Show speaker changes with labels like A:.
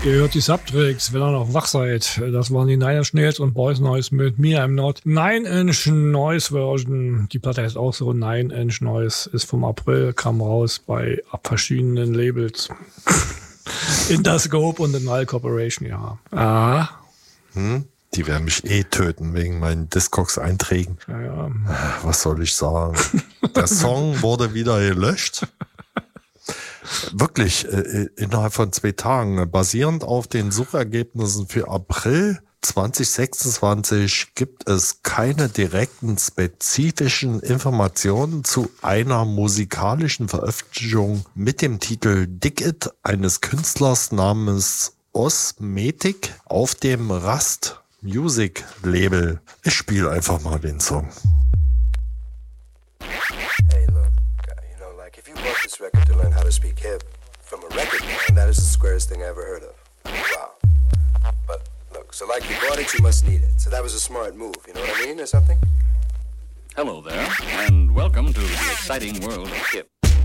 A: Ihr hört die Subtracks, wenn ihr noch wach seid. Das waren die Nine Inch Nails und Boys Noise mit Me I'm Not. Nine Inch Noise Version. Die Platte heißt auch so. Nine Inch Noise ist vom April, kam raus bei verschiedenen Labels. Interscope und The Null Corporation, ja. Ah.
B: Die werden mich töten wegen meinen Discogs-Einträgen.
A: Ja.
B: Was soll ich sagen? Der Song wurde wieder gelöscht. Wirklich, innerhalb von 2 Tagen, basierend auf den Suchergebnissen für April 2026 gibt es keine direkten spezifischen Informationen zu einer musikalischen Veröffentlichung mit dem Titel Dig It eines Künstlers namens Osmetic auf dem Rust Music Label. Ich spiele einfach mal den Song.
C: Hey, look, you know, like if you bought this record to learn how to speak hip from a record man, that is the squarest thing I ever heard of. Wow. But look, so like you bought it, you must need it. So that was a smart move, you know what I mean, or something?
D: Hello there, and welcome to the exciting world of hip.